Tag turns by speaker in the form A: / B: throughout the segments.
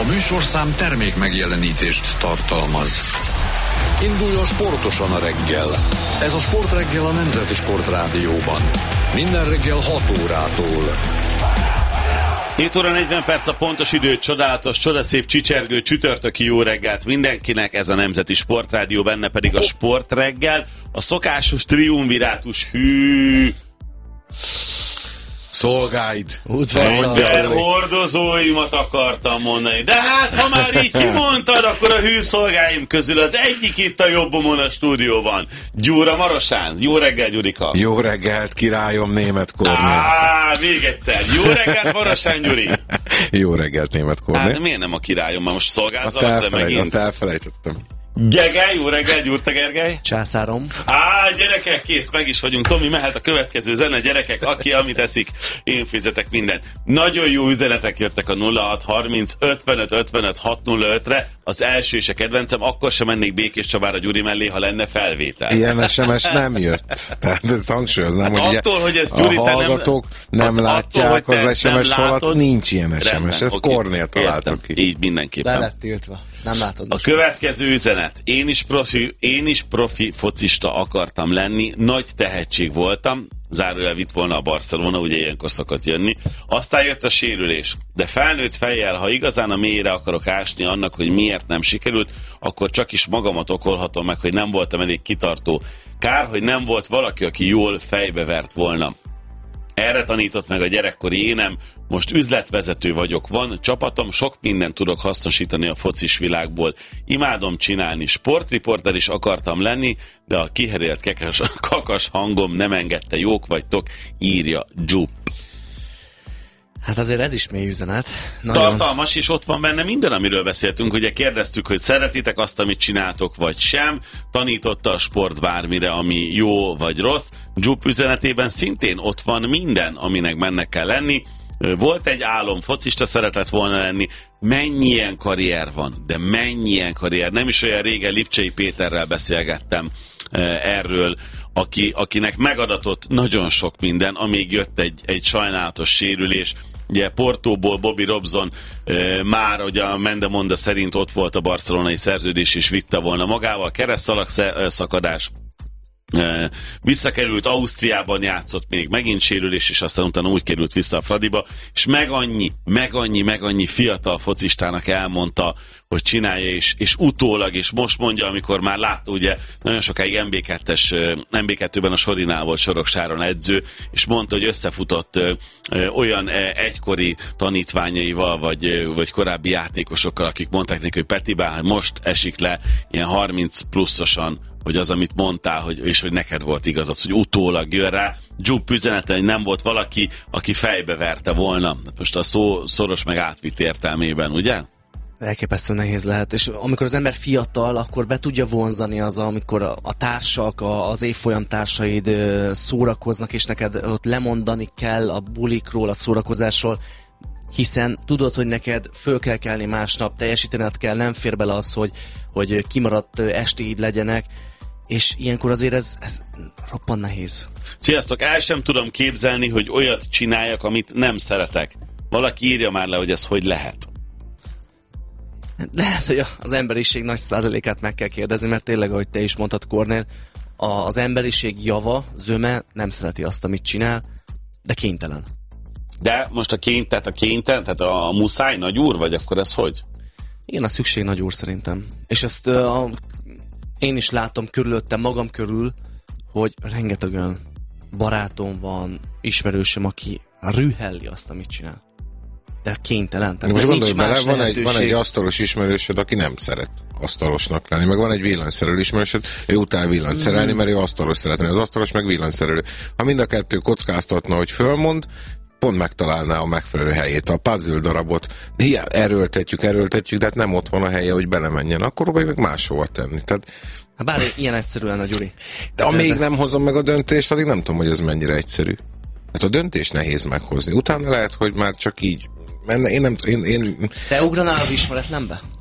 A: A műsorszám termék megjelenítést tartalmaz. Induljon sportosan a reggel. Ez a Sportreggel a Nemzeti Sportrádióban. Minden reggel 6 órától.
B: 7 óra 40 perc a pontos idő, csodálatos, csodaszép, csicsergő, csütörtöki jó reggelt mindenkinek, ez a Nemzeti Sportrádió, benne pedig a Sportreggel, a szokásos triumvirátus
C: Szolgáid!
B: Hordozóimat akartam mondani. De hát, ha már így kimondtad, akkor a hű szolgáim közül az egyik itt a jobbomon a stúdióban. Gyura Marosán. Jó reggel, Gyurika!
C: Jó reggelt, királyom, Németh Kornél.
B: Még egyszer. Jó reggelt, Marosán Gyuri!
C: Jó reggelt, Németh Kornél.
B: De miért nem a királyom? Már most szolgáltalak le megint?
C: Azt elfelejtettem.
B: Gergely, jó reggel, Gyurta Gergely.
D: Császárom.
B: Gyerekek, kész, meg is vagyunk. Tomi, mehet a következő zene, gyerekek, aki amit eszik, én fizetek mindent. Nagyon jó üzenetek jöttek a 0630 55 55 605-re. Az első és a kedvencem, akkor sem mennék Békés Csabára Gyuri mellé, ha lenne felvétel.
C: Ilyen SMS nem jött. Tehát ez hangsúlyoznám, hogy
B: attól, hogy ez Gyuri,
C: a hallgatók nem látják az SMS falat, nincs ilyen SMS.
B: Rendben,
C: ez Kornél találtak ki.
B: Így mindenképpen.
D: Be lett tiltva. Nem látod.
B: A következő üzenet. Én is profi focista akartam lenni, nagy tehetség voltam, zárójel vitt volna a Barcelona, ugye ilyenkor szokott jönni. Aztán jött a sérülés. De felnőtt fejjel, ha igazán a mélyre akarok ásni annak, hogy miért nem sikerült, akkor csak is magamat okolhatom meg, hogy nem voltam elég kitartó. Kár, hogy nem volt valaki, aki jól fejbevert volna. Erre tanított meg a gyerekkori énem, most üzletvezető vagyok, van csapatom, sok mindent tudok hasznosítani a focis világból. Imádom csinálni, sportriporter is akartam lenni, de a kiherélt kakas hangom nem engedte, jók vagytok, írja Jupp.
D: Hát azért ez is mély üzenet. Nagyon...
B: Tartalmas, és ott van benne minden, amiről beszéltünk. Ugye kérdeztük, hogy szeretitek azt, amit csináltok, vagy sem. Tanította a sport bármire, ami jó vagy rossz. Jupp üzenetében szintén ott van minden, aminek benne kell lenni. Volt egy álom, focista szeretett volna lenni. Mennyi ilyen karrier van, de mennyi ilyen karrier. Nem is olyan régen Lipcsei Péterrel beszélgettem erről, akinek megadatott nagyon sok minden, amíg jött egy sajnálatos sérülés. Ugye Portóból Bobby Robson már, ugye a Mendemonda szerint ott volt a barcelonai szerződés, és vitte volna magával, keresztszalak szakadás, visszakerült, Ausztriában játszott, még megint sérülés, és aztán utána úgy került vissza a Fradiba, és meg annyi fiatal focistának elmondta, hogy csinálja, és utólag, és most mondja, amikor már látta, ugye nagyon sokáig MB2-ben a Sorinál volt Soroksáron edző, és mondta, hogy összefutott olyan egykori tanítványaival, vagy korábbi játékosokkal, akik mondták neki, hogy Petibá, most esik le ilyen 30 pluszosan, hogy az, amit mondtál, és hogy neked volt igazad, hogy utólag jön rá. Jupp üzenete, hogy nem volt valaki, aki fejbe verte volna. Most a szó szoros meg átvitt értelmében, ugye?
D: Elképesztő nehéz lehet, és amikor az ember fiatal, akkor be tudja vonzani az, amikor a társak, az évfolyam társaid szórakoznak, és neked ott lemondani kell a bulikról, a szórakozásról, hiszen tudod, hogy neked föl kell kelni másnap, teljesítened kell, nem fér bele az, hogy kimaradt estéid legyenek, és ilyenkor azért ez roppant nehéz.
B: Sziasztok, el sem tudom képzelni, hogy olyat csináljak, amit nem szeretek. Valaki írja már le, hogy ez hogy lehet.
D: Lehet, hogy az emberiség nagy százalékát meg kell kérdezni, mert tényleg, ahogy te is mondtad, Kornél, az emberiség java, zöme nem szereti azt, amit csinál, de kénytelen.
B: De most a kénytelen, tehát a muszáj nagy úr, vagy akkor ez hogy?
D: Igen, a szükség nagy úr szerintem. És ezt én is látom körülöttem, magam körül, hogy rengeteg olyan barátom van, ismerősöm, aki rühelli azt, amit csinál. De kénytelen.
C: De most gondolj bele, van egy asztalos ismerősöd, aki nem szeret asztalosnak lenni, meg van egy villanyszerelő ismerősöd, ő utál villanyt szerelni, mert ő asztalos szeretne, az asztalos meg villanyszerelő. Ha mind a kettő kockáztatna, hogy fölmond, pont megtalálná a megfelelő helyét, a puzzle darabot. De ilyen erőltetjük, de hát nem ott van a helye, hogy belemenjen, akkor meg máshova tenni. Tehát...
D: Bár ilyen egyszerű lenne, Gyuri.
C: De amíg nem hozom meg a döntést, addig nem tudom, hogy ez mennyire egyszerű. Hát a döntés nehéz meghozni. Utána lehet, hogy már csak így. Én
D: Te ugranál az ismeretlenbe?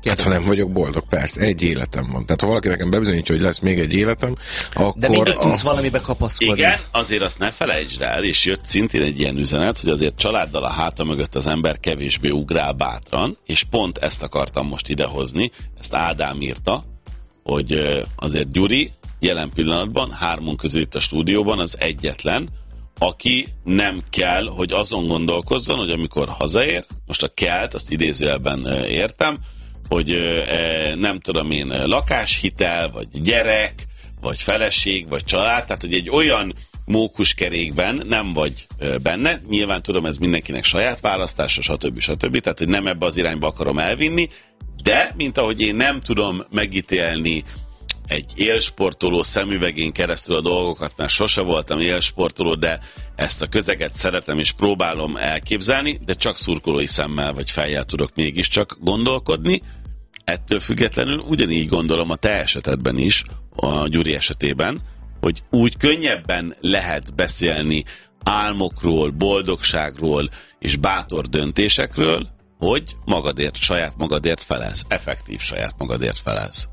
C: Hát ha nem vagyok boldog, persze, egy életem van. Tehát ha valaki nekem bebizonyítja, hogy lesz még egy életem, akkor...
D: De mindig tudsz valamibe kapaszkodni.
B: Igen, azért azt ne felejtsd el, és jött szintén egy ilyen üzenet, hogy azért családdal a háta mögött az ember kevésbé ugrál bátran, és pont ezt akartam most idehozni, ezt Ádám írta, hogy azért Gyuri jelen pillanatban 3 közül itt a stúdióban az egyetlen, aki nem kell, hogy azon gondolkozzon, hogy amikor hazaér, most a kelt, azt idézőjelben értem, hogy nem tudom én, lakáshitel, vagy gyerek, vagy feleség, vagy család, tehát hogy egy olyan mókuskerékben nem vagy benne, nyilván tudom, ez mindenkinek saját választása, stb. Tehát, hogy nem ebbe az irányba akarom elvinni, de, mint ahogy én nem tudom megítélni egy élsportoló szemüvegén keresztül a dolgokat, mert sose voltam élsportoló, de ezt a közeget szeretem és próbálom elképzelni, de csak szurkolói szemmel vagy fejjel tudok mégiscsak gondolkodni. Ettől függetlenül ugyanígy gondolom a te esetedben is, a Gyuri esetében, hogy úgy könnyebben lehet beszélni álmokról, boldogságról és bátor döntésekről, hogy magadért, saját magadért felelsz. Effektív saját magadért felelsz.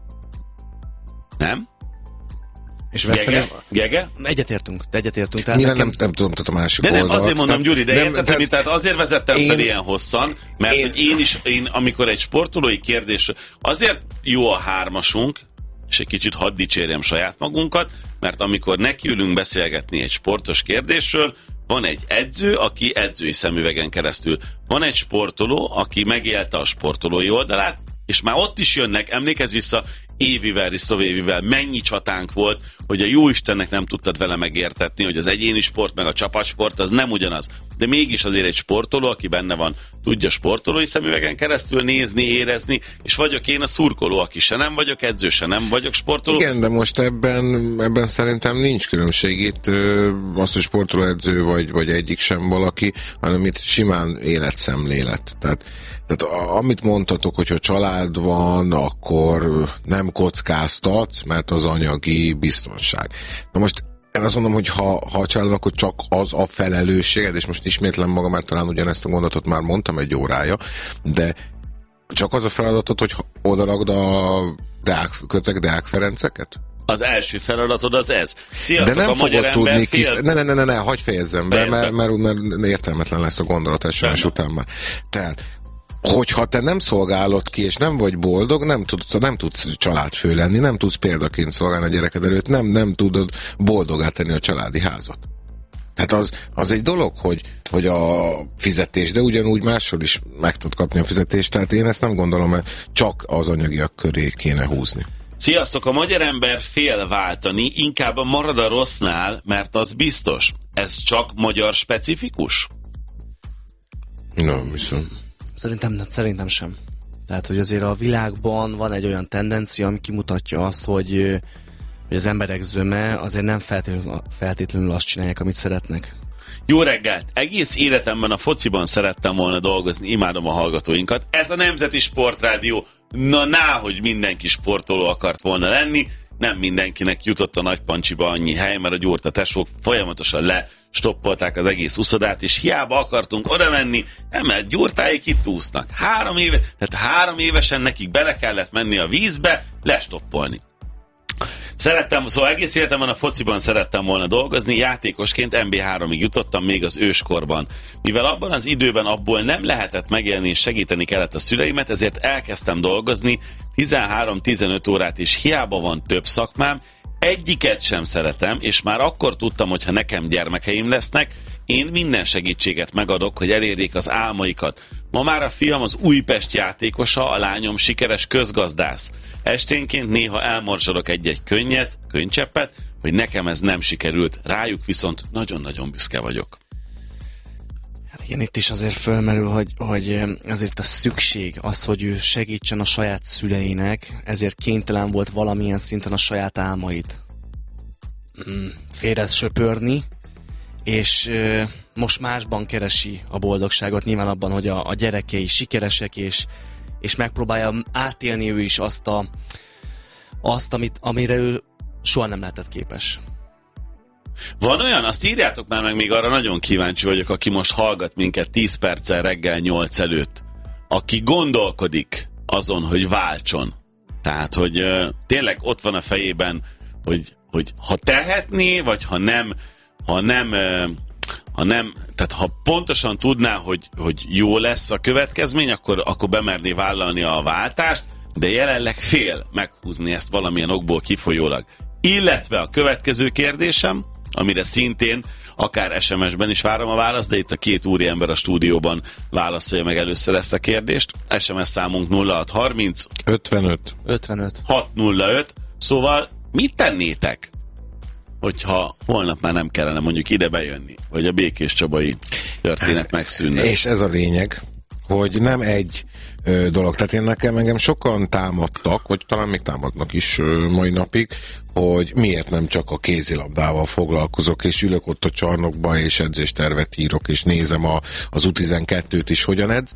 B: Nem?
D: És
B: Gege?
D: Egyetértünk.
C: Nyilván nem tudom, tehát a másik
B: oldalt.
C: Nem,
B: azért mondom, Gyuri, de érted, tehát azért vezettem fel ilyen hosszan, mert hogy én, amikor egy sportolói kérdés, azért jó a 3-asunk, és egy kicsit hadd dicsérjem saját magunkat, mert amikor nekiülünk beszélgetni egy sportos kérdésről, van egy edző, aki edzői szemüvegen keresztül. Van egy sportoló, aki megélte a sportolói oldalát, és már ott is jönnek, emlékezz vissza, Évivel, mennyi csatánk volt, hogy a jóistennek nem tudtad vele megértetni, hogy az egyéni sport meg a csapatsport az nem ugyanaz. De mégis azért egy sportoló, aki benne van, tudja sportolói szemüvegen keresztül nézni, érezni, és vagyok én a szurkoló, aki se nem vagyok edző, se nem vagyok sportoló.
C: Igen, de most ebben szerintem nincs különbség. Itt az, hogy sportoló edző vagy egyik sem valaki, hanem itt simán életszemlélet. Tehát amit mondtatok, hogyha család van, akkor nem kockáztatsz, mert az anyagi biztonság. Na most én azt mondom, hogy ha a családon, akkor csak az a felelősséged, és most ismétlem magam, mert talán ugyanezt a gondolatot már mondtam egy órája, de csak az a feladatod, hogy odarakd a Deák Ferenceket?
B: Az első feladatod az ez. Sziasztok,
C: de nem
B: a magyar
C: tudni
B: ember
C: Ne, hagyj fejezzem be, mert értelmetlen lesz a gondolat SMS után már. Tehát hogyha te nem szolgálod ki, és nem vagy boldog, nem tudsz családfő lenni, nem tudsz példaként szolgálni a gyereked előtt, nem tudod boldogá tenni a családi házat. Tehát az egy dolog, hogy a fizetés, de ugyanúgy máshol is meg tudod kapni a fizetést, tehát én ezt nem gondolom, mert csak az anyagiak köré kéne húzni.
B: Sziasztok, a magyar ember fél váltani, inkább marad a rossznál, mert az biztos. Ez csak magyar specifikus?
C: Nem hiszem.
D: Szerintem sem. Tehát, hogy azért a világban van egy olyan tendencia, ami kimutatja azt, hogy az emberek zöme azért nem feltétlenül azt csinálják, amit szeretnek.
B: Jó reggelt! Egész életemben a fociban szerettem volna dolgozni, imádom a hallgatóinkat. Ez a Nemzeti Sportrádió. Hogy mindenki sportoló akart volna lenni. Nem mindenkinek jutott a Nagypancsiba annyi hely, mert a Gyurta tesók folyamatosan lestoppolták az egész uszodát, és hiába akartunk oda menni, mert Gyurtáik itt úsznak. 3 évesen nekik bele kellett menni a vízbe, lestoppolni. Szóval egész életemben a fociban szerettem volna dolgozni, játékosként MB3-ig jutottam még az őskorban. Mivel abban az időben abból nem lehetett megélni és segíteni kellett a szüleimet, ezért elkezdtem dolgozni 13-15 órát, és hiába van több szakmám, egyiket sem szeretem, és már akkor tudtam, hogy ha nekem gyermekeim lesznek, én minden segítséget megadok, hogy elérjék az álmaikat. Ma már a fiam az Újpest játékosa, a lányom sikeres közgazdász. Esténként néha elmorzsolok egy-egy könycseppet, hogy nekem ez nem sikerült. Rájuk viszont nagyon-nagyon büszke vagyok.
D: Hát igen, itt is azért fölmerül, hogy azért a szükség, az, hogy ő segítsen a saját szüleinek, ezért kénytelen volt valamilyen szinten a saját álmait félre söpörni, és most másban keresi a boldogságot, nyilván abban, hogy a gyerekei sikeresek, és megpróbálja átélni ő is azt, amire ő soha nem lehetett képes.
B: Van olyan, azt írjátok már meg, még arra nagyon kíváncsi vagyok, aki most hallgat minket 10 perccel reggel 8 előtt, aki gondolkodik azon, hogy váltson. Tehát, hogy tényleg ott van a fejében, hogy ha tehetné, vagy ha nem, tehát ha pontosan tudná, hogy jó lesz a következmény, akkor bemerné vállalni a váltást, de jelenleg fél meghúzni ezt valamilyen okból kifolyólag. Illetve a következő kérdésem, amire szintén akár SMS-ben is várom a választ, de itt a két úriember a stúdióban válaszolja meg először ezt a kérdést. SMS számunk 0630
D: 55
B: 605. Szóval mit tennétek, hogyha holnap már nem kellene mondjuk ide bejönni, vagy a Békés Csabai történet megszűnne?
C: És ez a lényeg, hogy nem egy dolog. Tehát engem sokan támadtak, vagy talán még támadnak is mai napig, hogy miért nem csak a kézilabdával foglalkozok, és ülök ott a csarnokba, és edzéstervet írok, és nézem az U12-t is, hogyan edz.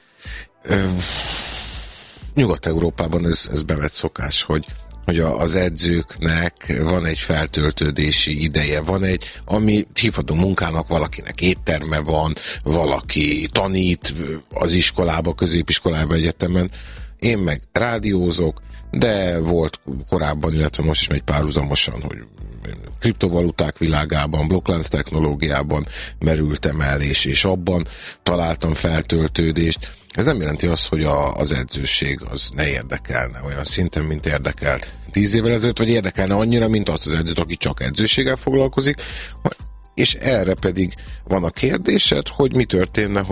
C: Nyugat-Európában ez bevett szokás, hogy az edzőknek van egy feltöltődési ideje, van egy, ami hívható munkának, valakinek étterme van, valaki tanít az iskolába, középiskolába, egyetemen. Én meg rádiózok, de volt korábban, illetve most is megy párhuzamosan, hogy kriptovaluták világában, blokklánc technológiában merültem el, és abban találtam feltöltődést. Ez nem jelenti azt, hogy az edzőség az ne érdekelne olyan szinten, mint érdekelt 10 évvel ezelőtt, vagy érdekelne annyira, mint azt az edzőt, aki csak edzőséggel foglalkozik. És erre pedig van a kérdésed, hogy mi történne,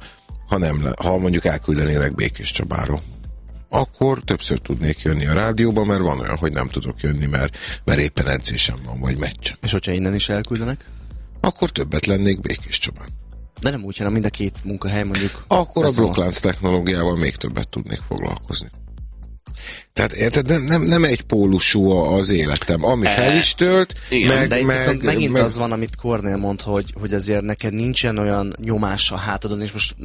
C: ha mondjuk elküldenének Békés Csabára. Akkor többször tudnék jönni a rádióba, mert van olyan, hogy nem tudok jönni, mert éppen edzésem van, vagy meccsen.
D: És hogyha innen is elküldenek?
C: Akkor többet lennék Békés Csabán.
D: De nem úgy, hanem mind a két munkahely mondjuk.
C: Akkor a blokklánc technológiával még többet tudnék foglalkozni. Tehát érted, nem egy pólusú az életem. Ami fel is tölt,
D: igen, de itt viszont megint az van, amit Kornél mond, hogy azért neked nincsen olyan nyomás a hátadon, és most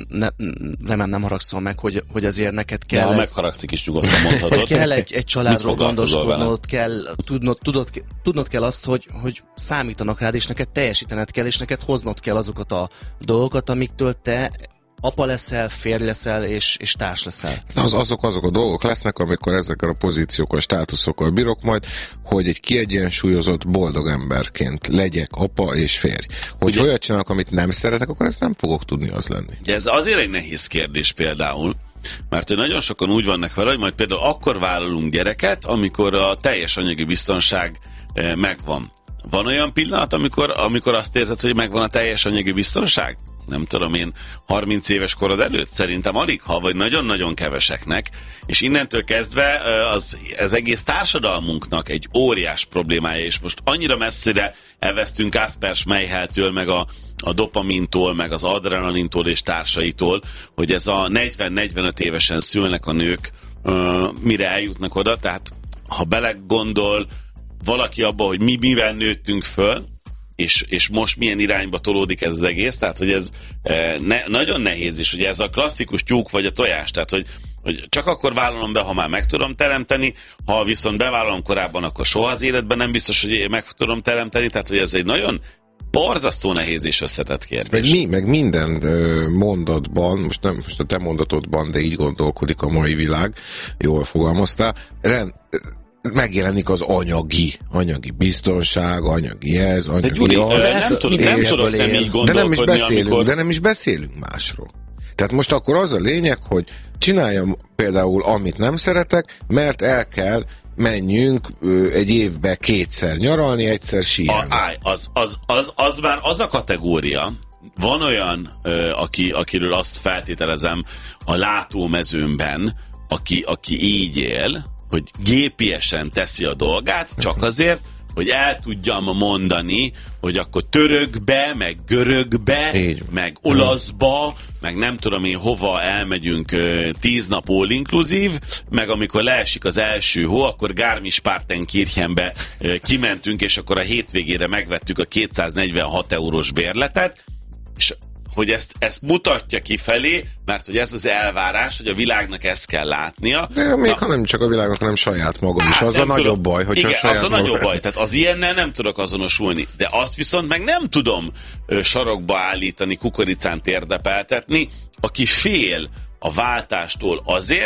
D: nem haragszol meg, hogy azért neked kell...
B: De ha megharagszik is nyugodtan mondhatod.
D: Hogy kell egy családról gondoskodnod, kell, tudnod kell azt, hogy számítanak rád, és neked teljesítened kell, és neked hoznod kell azokat a dolgokat, amiktől te apa leszel, férj leszel, és társ leszel.
C: Azok a dolgok lesznek, amikor ezekkel a pozíciókkal, státuszokkal bírok majd, hogy egy kiegyensúlyozott, boldog emberként legyek apa és férj. Hogy olyat csinálok, amit nem szeretek, akkor ezt nem fogok tudni az lenni.
B: De ez azért egy nehéz kérdés például, mert nagyon sokan úgy vannak vele, hogy majd például akkor vállalunk gyereket, amikor a teljes anyagi biztonság megvan. Van olyan pillanat, amikor azt érzed, hogy megvan a teljes anyagi biztonság? Nem tudom én, 30 éves korod előtt? Szerintem alig, vagy nagyon-nagyon keveseknek, és innentől kezdve az egész társadalmunknak egy óriás problémája, és most annyira messzire elvesztünk Kasper Schmeicheltől, meg a dopamintól, meg az adrenalintól és társaitól, hogy ez a 40-45 évesen szülnek a nők, mire eljutnak oda, tehát ha belegondol valaki abba, hogy mi mivel nőttünk föl, és most milyen irányba tolódik ez az egész, tehát hogy ez nagyon nehéz is, ugye ez a klasszikus tyúk vagy a tojás, tehát hogy csak akkor vállalom be, ha már meg tudom teremteni, ha viszont bevállalom korábban, akkor soha az életben nem biztos, hogy meg tudom teremteni, tehát hogy ez egy nagyon borzasztó nehéz és összetett kérdés.
C: Meg minden mondatban, most a te mondatodban, de így gondolkodik a mai világ, jól fogalmaztál, megjelenik az anyagi biztonság, anyagi ez, anyagi az.
B: Nem tudok nem így gondolkodni,
C: de nem is beszélünk másról. Tehát most akkor az a lényeg, hogy csináljam például, amit nem szeretek, mert el kell menjünk egy évbe 2-szer nyaralni, 1-szer síelni.
B: Az már az a kategória. Van olyan, akiről azt feltételezem a látómezőmben, aki így él, hogy gépiesen teszi a dolgát, csak azért, hogy el tudjam mondani, hogy akkor törökbe, meg görögbe, meg olaszba, meg nem tudom én hova elmegyünk 10 nap all inclusive, meg amikor leesik az első hó, akkor Garmisch-Partenkirchenbe kimentünk, és akkor a hétvégére megvettük a 246 eurós bérletet, és hogy ezt mutatja kifelé, mert hogy ez az elvárás, hogy a világnak ezt kell látnia.
C: De még ha nem csak a világnak, hanem saját magam is. Az a nagyobb baj, hogyha
B: igen,
C: saját
B: az a nagyobb baj. Tehát az ilyennel nem tudok azonosulni. De azt viszont meg nem tudom sarokba állítani, kukoricán térdepeltetni, aki fél a váltástól azért,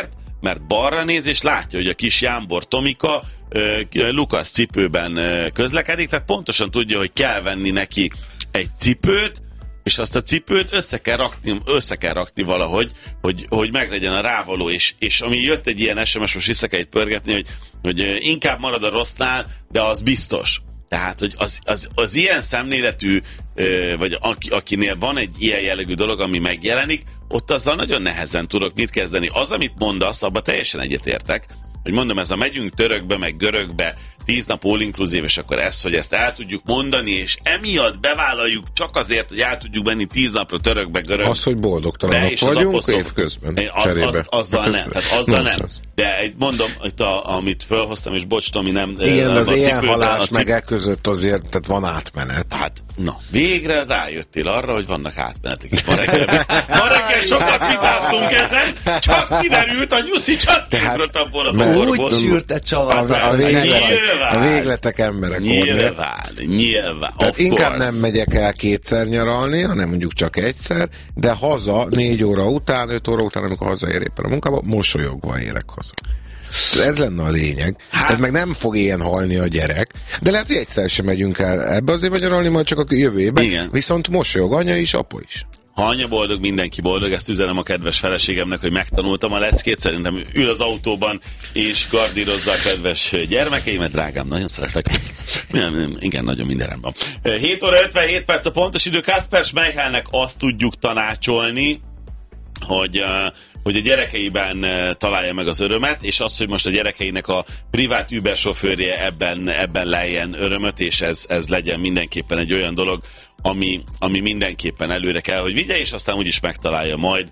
B: mert balra néz, és látja, hogy a kis Jámbor Tomika Lukasz cipőben közlekedik, tehát pontosan tudja, hogy kell venni neki egy cipőt, és azt a cipőt össze kell rakni valahogy, hogy meglegyen a rávaló, és ami jött egy ilyen SMS, most vissza kell itt pörgetni, hogy inkább marad a rossznál, de az biztos. Tehát, hogy az ilyen szemléletű, vagy akinél van egy ilyen jellegű dolog, ami megjelenik, ott azzal nagyon nehezen tudok mit kezdeni. Az, amit mondasz, abban teljesen egyetértek, hogy mondom, ez a megyünk törökbe, meg görögbe, 10 nap all-inclusive, és akkor hogy ezt el tudjuk mondani, és emiatt bevállaljuk csak azért, hogy el tudjuk menni 10 napra törökbe, görögbe.
C: Az, hogy boldogtalanok vagyunk évközben cserébe.
B: Azzal nem. Tehát azzal nem. De mondom, amit felhoztam, és bocs, Tomi, nem...
C: Igen, de az ilyen halás meg között azért, tehát van átmenet.
B: Hát, na, végre rájöttél arra, hogy vannak átmenetek is. Ma reggel sokat vitáztunk ezen, csak kiderült, a Nyuszi csak kiugrott abból a bokorból.
D: Úgy sűrte csavar.
C: A végletek emberek.
B: Nyilván.
C: Tehát inkább nem megyek el 2-szer nyaralni, hanem mondjuk csak egyszer, de haza 4 óra után, 5 óra után, amikor hazaér éppen a munkába, mosolyogva érek haza. Ez lenne a lényeg. Tehát meg nem fog ilyen halni a gyerek, de lehet, hogy egyszer sem megyünk el ebbe az évben nyaralni, majd csak a jövő évben. Igen. Viszont mosolyog anya is, apa is.
B: Ha anya boldog, mindenki boldog, ezt üzenem a kedves feleségemnek, hogy megtanultam a leckét, szerintem ül az autóban és gardírozza a kedves gyermekeimet, drágám, nagyon szeretlek. Igen, nagyon minden rendben. 7 óra 57 perc a pontos idő. Kasper Schmeichelnek azt tudjuk tanácsolni, hogy a gyerekeiben találja meg az örömet, és az, hogy most a gyerekeinek a privát Uber sofőrje ebben lejjen örömöt, és ez legyen mindenképpen egy olyan dolog, ami mindenképpen előre kell, hogy vigye, és aztán úgyis megtalálja majd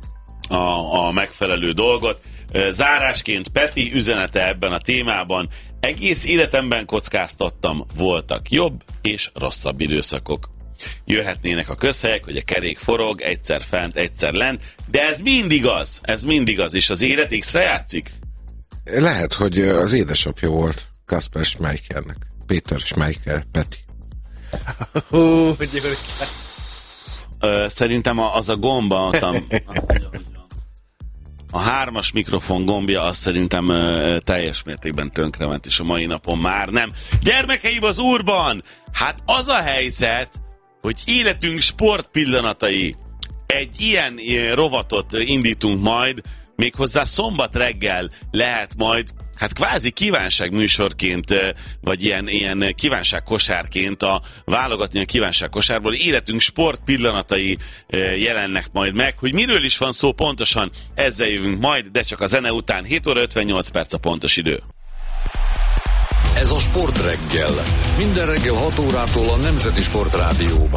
B: a megfelelő dolgot. Zárásként Peti üzenete ebben a témában: egész életemben kockáztattam, voltak jobb és rosszabb időszakok. Jöhetnének a közhelyek, hogy a kerék forog, egyszer fent, egyszer lent, de ez mindig az, és az élet X-re játszik?
C: Lehet, hogy az édesapja volt Kasper Schmeichelnek. Péter Schmeichel, Peti.
B: Szerintem az a gomba, a 3-as mikrofon gombja, az szerintem teljes mértékben tönkrement, és a mai napon már nem. Gyermekeim az Úrban! Hát az a helyzet, hogy életünk sportpillanatai. Egy ilyen rovatot indítunk majd, méghozzá szombat reggel lehet majd, hát kvázi kívánságműsorként, vagy ilyen kívánságkosárként válogatni a kívánságkosárból. Életünk sportpillanatai jelennek majd meg. Hogy miről is van szó pontosan, ezzel jövünk majd, de csak a zene után. 7 óra 58 perc a pontos idő.
A: Ez a Sport Reggel. Minden reggel 6 órától a Nemzeti Sport Rádióban.